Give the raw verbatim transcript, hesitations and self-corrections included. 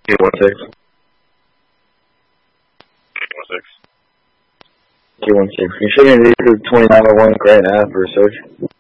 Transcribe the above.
Eight one six. Eight one six. Eight one six. You should be the twenty nine oh one Grant Ave for a search.